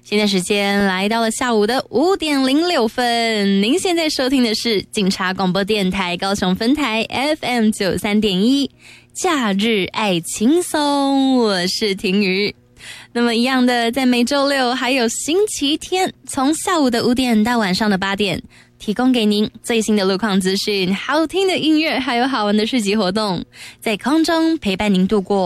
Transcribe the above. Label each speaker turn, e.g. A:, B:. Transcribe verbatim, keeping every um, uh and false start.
A: 现在时间来到了下午的五点零六分，您现在收听的是警察广播电台高雄分台 F M 九三点一，假日爱轻松，我是婷瑜。那么一样的，在每周六还有星期天，从下午的五点到晚上的八点，提供给您最新的路况资讯、好听的音乐，还有好玩的市集活动，在空中陪伴您度过